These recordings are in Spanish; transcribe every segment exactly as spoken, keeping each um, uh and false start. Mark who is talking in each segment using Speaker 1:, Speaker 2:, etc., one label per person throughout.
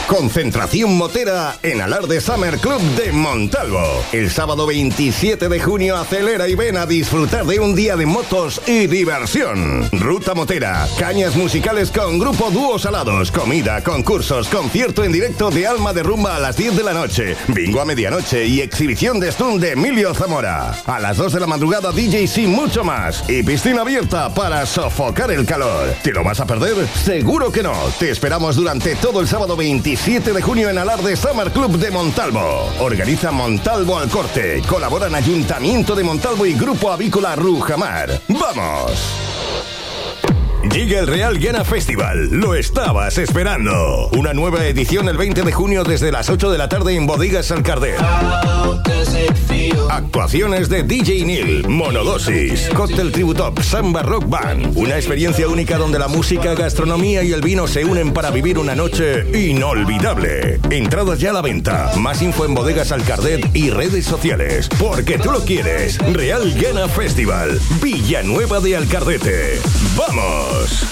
Speaker 1: Concentración motera en Alarde Summer Club de Montalvo. El sábado veintisiete de junio acelera y ven a disfrutar de un día de motos y diversión. Ruta motera, cañas musicales con grupo Dúos Alados, comida, concursos, concierto en directo de Alma de Rumba a las diez de la noche, bingo a medianoche y exhibición de stun de Emilio Zamora. A las dos de la madrugada D Js y mucho más. Y piscina abierta para sofocar el calor. ¿Te lo vas a perder? Seguro que no. Te esperamos durante todo el sábado veintisiete de junio en Alarde Summer Club de Montalvo. Organiza Montalvo al Corte. Colaboran Ayuntamiento de Montalvo y Grupo Avícola Rujamar. ¡Vamos! Llega el Real Llana Festival. Lo estabas esperando. Una nueva edición el veinte de junio desde las ocho de la tarde en Bodegas Alcarder. Actuaciones de D J Neil, Monodosis, Cóctel Tributop, Samba Rock Band. Una experiencia única donde la música, gastronomía y el vino se unen para vivir una noche inolvidable. Entradas ya a la venta. Más info en Bodegas Alcarder y redes sociales. Porque tú lo quieres. Real Llana Festival. Villanueva de Alcardete. ¡Vamos!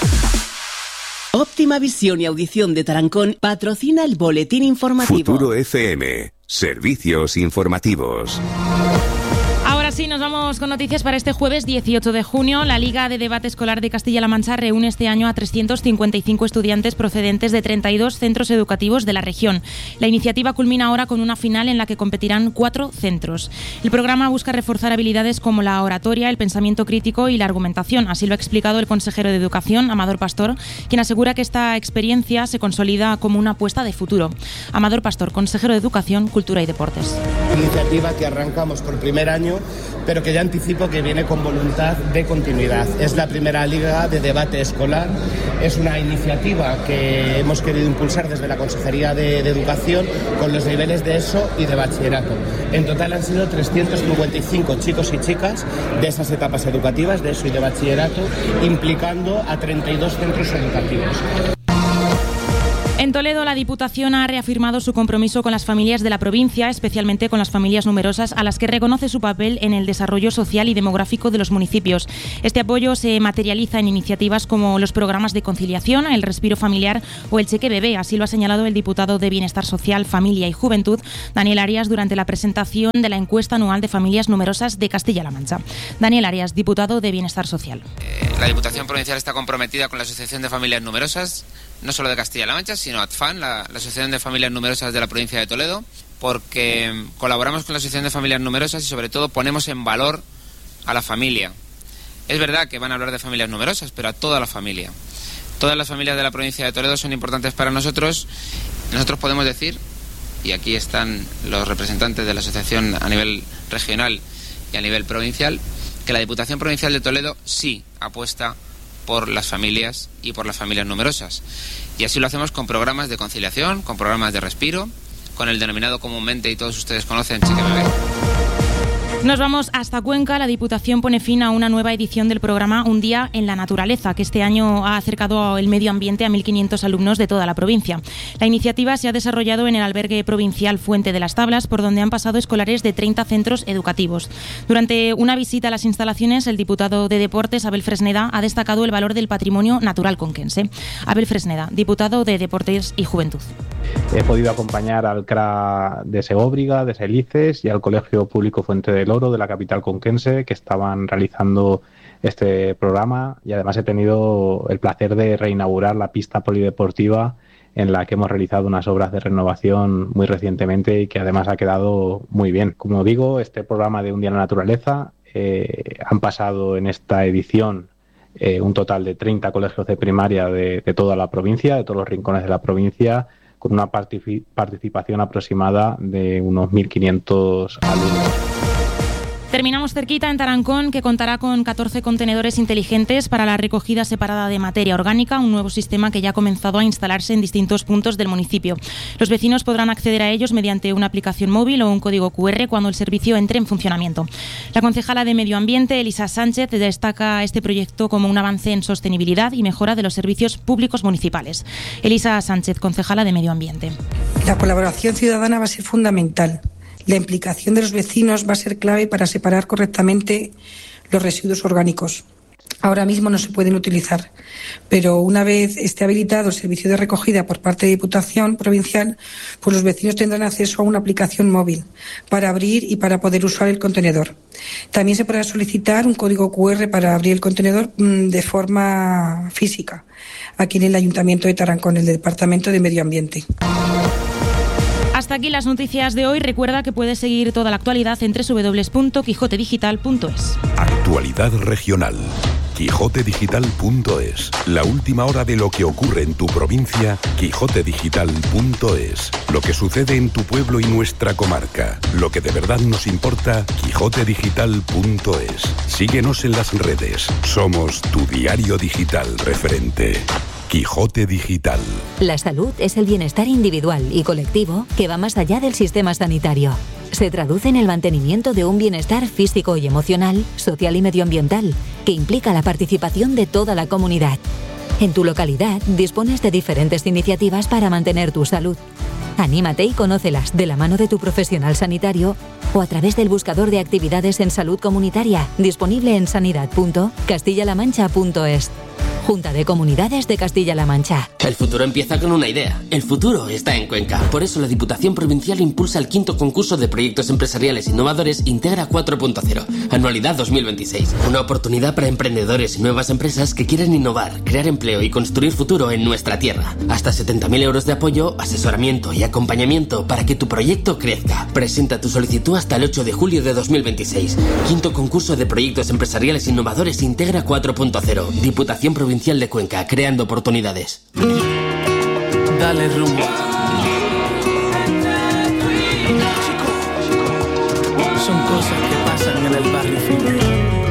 Speaker 2: Óptima Visión y Audición de Tarancón patrocina el boletín informativo.
Speaker 3: Futuro F M. Servicios informativos.
Speaker 4: Ahora sí, nos vamos con noticias para este jueves dieciocho de junio. La Liga de Debate Escolar de Castilla-La Mancha reúne este año a trescientos cincuenta y cinco estudiantes procedentes de treinta y dos centros educativos de la región. La iniciativa culmina ahora con una final en la que competirán cuatro centros. El programa busca reforzar habilidades como la oratoria, el pensamiento crítico y la argumentación. Así lo ha explicado el consejero de Educación, Amador Pastor, quien asegura que esta experiencia se consolida como una apuesta de futuro. Amador Pastor, consejero de Educación, Cultura y Deportes.
Speaker 5: Iniciativa que arrancamos por primer año, pero que ya anticipo que viene con voluntad de continuidad. Es la primera liga de debate escolar, es una iniciativa que hemos querido impulsar desde la Consejería de, de Educación con los niveles de ESO y de bachillerato. En total han sido trescientos cincuenta y cinco chicos y chicas de esas etapas educativas, de ESO y de bachillerato, implicando a treinta y dos centros educativos.
Speaker 4: En Toledo, la Diputación ha reafirmado su compromiso con las familias de la provincia, especialmente con las familias numerosas, a las que reconoce su papel en el desarrollo social y demográfico de los municipios. Este apoyo se materializa en iniciativas como los programas de conciliación, el respiro familiar o el cheque bebé. Así lo ha señalado el diputado de Bienestar Social, Familia y Juventud, Daniel Arias, durante la presentación de la encuesta anual de familias numerosas de Castilla-La Mancha. Daniel Arias, diputado de Bienestar Social.
Speaker 6: Eh, la Diputación Provincial está comprometida con la Asociación de Familias Numerosas, no solo de Castilla-La Mancha, sino ADFAN, la, la Asociación de Familias Numerosas de la provincia de Toledo, porque colaboramos con la Asociación de Familias Numerosas y sobre todo ponemos en valor a la familia. Es verdad que van a hablar de familias numerosas, pero a toda la familia. Todas las familias de la provincia de Toledo son importantes para nosotros. Nosotros podemos decir, y aquí están los representantes de la asociación a nivel regional y a nivel provincial, que la Diputación Provincial de Toledo sí apuesta por las familias y por las familias numerosas. Y así lo hacemos con programas de conciliación, con programas de respiro, con el denominado comúnmente, y todos ustedes conocen, Cheque Bebé.
Speaker 4: Nos vamos hasta Cuenca. La Diputación pone fin a una nueva edición del programa Un Día en la Naturaleza, que este año ha acercado el medio ambiente a mil quinientos alumnos de toda la provincia. La iniciativa se ha desarrollado en el albergue provincial Fuente de las Tablas, por donde han pasado escolares de treinta centros educativos. Durante una visita a las instalaciones, el diputado de Deportes, Abel Fresneda, ha destacado el valor del patrimonio natural conquense. Abel Fresneda, diputado de Deportes y Juventud.
Speaker 7: He podido acompañar al C R A de Segóbriga, de Selices y al Colegio Público Fuente del Oro de la capital conquense, que estaban realizando este programa, y además he tenido el placer de reinaugurar la pista polideportiva en la que hemos realizado unas obras de renovación muy recientemente y que además ha quedado muy bien. Como digo, este programa de Un Día en la Naturaleza, eh, han pasado en esta edición eh, un total de treinta colegios de primaria de, de toda la provincia, de todos los rincones de la provincia, con una particip- participación aproximada de unos mil quinientos alumnos.
Speaker 4: Terminamos cerquita en Tarancón, que contará con catorce contenedores inteligentes para la recogida separada de materia orgánica, un nuevo sistema que ya ha comenzado a instalarse en distintos puntos del municipio. Los vecinos podrán acceder a ellos mediante una aplicación móvil o un código cu erre cuando el servicio entre en funcionamiento. La concejala de Medio Ambiente, Elisa Sánchez, destaca este proyecto como un avance en sostenibilidad y mejora de los servicios públicos municipales. Elisa Sánchez, concejala de Medio Ambiente.
Speaker 8: La colaboración ciudadana va a ser fundamental. La implicación de los vecinos va a ser clave para separar correctamente los residuos orgánicos. ahora mismo no se pueden utilizar, pero una vez esté habilitado el servicio de recogida por parte de Diputación Provincial, pues los vecinos tendrán acceso a una aplicación móvil para abrir y para poder usar el contenedor. También se podrá solicitar un código cu erre para abrir el contenedor mmm, de forma física, aquí en el Ayuntamiento de Tarancón, el Departamento de Medio Ambiente.
Speaker 4: Hasta aquí las noticias de hoy. Recuerda que puedes seguir toda la actualidad en doble u doble u doble u punto quijote digital punto es.
Speaker 9: Actualidad regional. quijote digital punto es. La última hora de lo que ocurre en tu provincia, quijote digital punto es. Lo que sucede en tu pueblo y nuestra comarca. Lo que de verdad nos importa, quijote digital punto es. Síguenos en las redes. Somos tu diario digital referente. Quijote Digital.
Speaker 10: La salud es el bienestar individual y colectivo que va más allá del sistema sanitario. Se traduce en el mantenimiento de un bienestar físico y emocional, social y medioambiental, que implica la participación de toda la comunidad. En tu localidad dispones de diferentes iniciativas para mantener tu salud. Anímate y conócelas de la mano de tu profesional sanitario o a través del buscador de actividades en salud comunitaria disponible en sanidad punto castilla la mancha punto es. Junta de Comunidades de Castilla-La Mancha.
Speaker 11: El futuro empieza con una idea. El futuro está en Cuenca. Por eso la Diputación Provincial impulsa el quinto concurso de proyectos empresariales innovadores Integra cuatro punto cero, anualidad dos mil veintiséis. Una oportunidad para emprendedores y nuevas empresas que quieren innovar, crear empleo y construir futuro en nuestra tierra. Hasta setenta mil euros de apoyo, asesoramiento y acompañamiento para que tu proyecto crezca. Presenta tu solicitud hasta el ocho de julio de dos mil veintiséis. Quinto concurso de proyectos empresariales innovadores Integra cuatro punto cero. Diputación Provincial de Cuenca, creando oportunidades.
Speaker 12: Dale rumbo. Son cosas que pasan en el barrio fino.